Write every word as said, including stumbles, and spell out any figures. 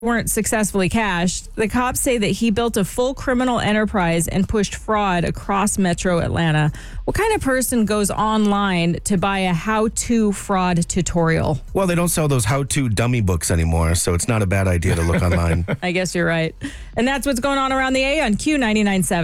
weren't successfully cashed. The cops say that he built a full criminal enterprise and pushed fraud across Metro Atlanta. What kind of person goes online to buy a how-to fraud tutorial? Well, they don't sell those how-to dummy books anymore, so it's not a bad idea to look online. I guess you're right. And that's what's going on around the A on Q ninety-nine point seven.